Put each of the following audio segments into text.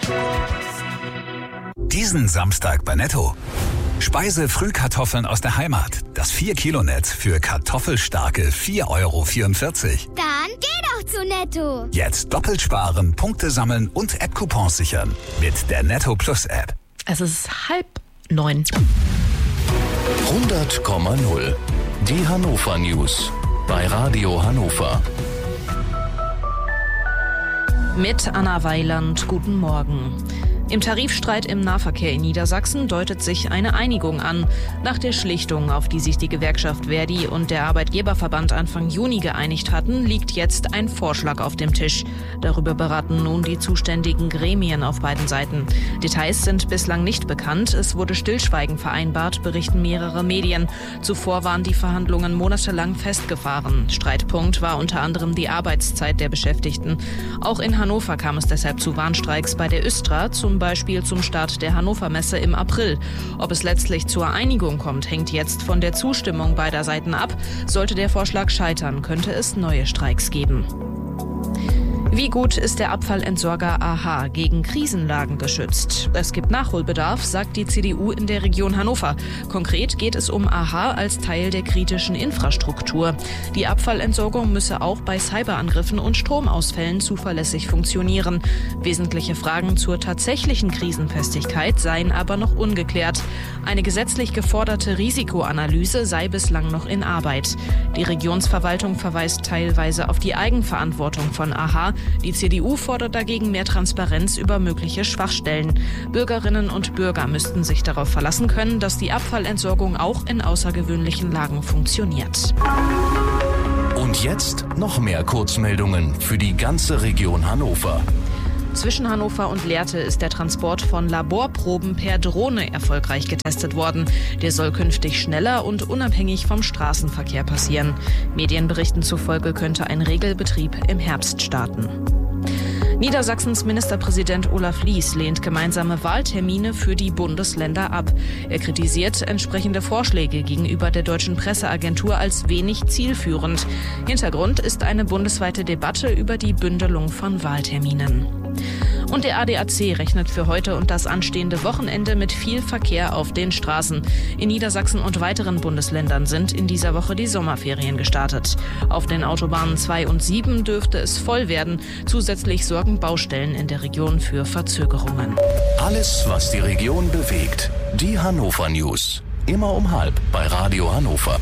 Diesen Samstag bei Netto. Speise-Frühkartoffeln aus der Heimat. Das 4-Kilo-Netz für kartoffelstarke 4,44 €. Dann geh doch zu Netto. Jetzt doppelt sparen, Punkte sammeln und App-Coupons sichern. Mit der Netto Plus App. Es ist 8:30. 100,0. Die Hannover News. Bei Radio Hannover. Mit Anna Weiland, guten Morgen. Im Tarifstreit im Nahverkehr in Niedersachsen deutet sich eine Einigung an. Nach der Schlichtung, auf die sich die Gewerkschaft Verdi und der Arbeitgeberverband Anfang Juni geeinigt hatten, liegt jetzt ein Vorschlag auf dem Tisch. Darüber beraten nun die zuständigen Gremien auf beiden Seiten. Details sind bislang nicht bekannt. Es wurde Stillschweigen vereinbart, berichten mehrere Medien. Zuvor waren die Verhandlungen monatelang festgefahren. Streitpunkt war unter anderem die Arbeitszeit der Beschäftigten. Auch in Hannover kam es deshalb zu Warnstreiks bei der Östra, zum Beispiel zum Start der Hannover Messe im April. Ob es letztlich zur Einigung kommt, hängt jetzt von der Zustimmung beider Seiten ab. Sollte der Vorschlag scheitern, könnte es neue Streiks geben. Wie gut ist der Abfallentsorger AHA gegen Krisenlagen geschützt? Es gibt Nachholbedarf, sagt die CDU in der Region Hannover. Konkret geht es um AHA als Teil der kritischen Infrastruktur. Die Abfallentsorgung müsse auch bei Cyberangriffen und Stromausfällen zuverlässig funktionieren. Wesentliche Fragen zur tatsächlichen Krisenfestigkeit seien aber noch ungeklärt. Eine gesetzlich geforderte Risikoanalyse sei bislang noch in Arbeit. Die Regionsverwaltung verweist teilweise auf die Eigenverantwortung von AHA. Die CDU fordert dagegen mehr Transparenz über mögliche Schwachstellen. Bürgerinnen und Bürger müssten sich darauf verlassen können, dass die Abfallentsorgung auch in außergewöhnlichen Lagen funktioniert. Und jetzt noch mehr Kurzmeldungen für die ganze Region Hannover. Zwischen Hannover und Lehrte ist der Transport von Laborproben per Drohne erfolgreich getestet worden. Der soll künftig schneller und unabhängig vom Straßenverkehr passieren. Medienberichten zufolge könnte ein Regelbetrieb im Herbst starten. Niedersachsens Ministerpräsident Olaf Lies lehnt gemeinsame Wahltermine für die Bundesländer ab. Er kritisiert entsprechende Vorschläge gegenüber der Deutschen Presseagentur als wenig zielführend. Hintergrund ist eine bundesweite Debatte über die Bündelung von Wahlterminen. Und der ADAC rechnet für heute und das anstehende Wochenende mit viel Verkehr auf den Straßen. In Niedersachsen und weiteren Bundesländern sind in dieser Woche die Sommerferien gestartet. Auf den Autobahnen 2 und 7 dürfte es voll werden. Zusätzlich sorgen Baustellen in der Region für Verzögerungen. Alles, was die Region bewegt. Die Hannover News. Immer um 12:30 bei Radio Hannover.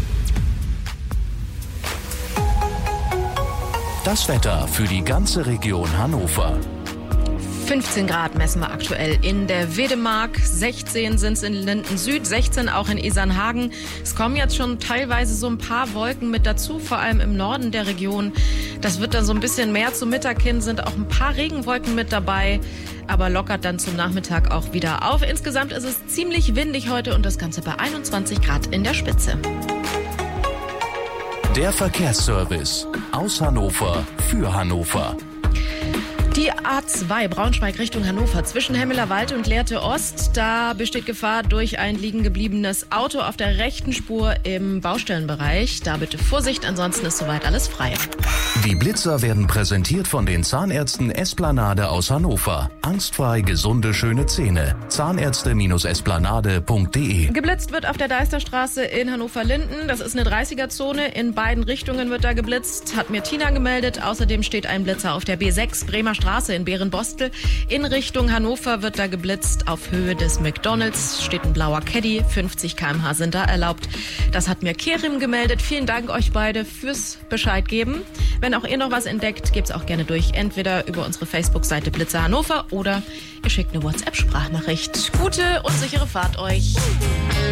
Das Wetter für die ganze Region Hannover. 15 Grad messen wir aktuell in der Wedemark, 16 sind es in Linden Süd, 16 auch in Isernhagen. Es kommen jetzt schon teilweise so ein paar Wolken mit dazu, vor allem im Norden der Region. Das wird dann so ein bisschen mehr zum Mittag hin, sind auch ein paar Regenwolken mit dabei, aber lockert dann zum Nachmittag auch wieder auf. Insgesamt ist es ziemlich windig heute und das Ganze bei 21 Grad in der Spitze. Der Verkehrsservice aus Hannover für Hannover. Die A2 Braunschweig Richtung Hannover zwischen Hemmelerwald und Lehrte Ost. Da besteht Gefahr durch ein liegen gebliebenes Auto auf der rechten Spur im Baustellenbereich. Da bitte Vorsicht, ansonsten ist soweit alles frei. Die Blitzer werden präsentiert von den Zahnärzten Esplanade aus Hannover. Angstfrei gesunde, schöne Zähne. Zahnärzte-esplanade.de. Geblitzt wird auf der Deisterstraße in Hannover-Linden. Das ist eine 30er-Zone. In beiden Richtungen wird da geblitzt, hat mir Tina gemeldet. Außerdem steht ein Blitzer auf der B6 Bremer Straße in Bärenbostel. In Richtung Hannover wird da geblitzt. Auf Höhe des McDonald's steht ein blauer Caddy. 50 km/h sind da erlaubt. Das hat mir Kerim gemeldet. Vielen Dank euch beide fürs Bescheid geben. Wenn auch ihr noch was entdeckt, gebt's auch gerne durch. Entweder über unsere Facebook-Seite Blitzer Hannover oder ihr schickt eine WhatsApp-Sprachnachricht. Gute und sichere Fahrt euch.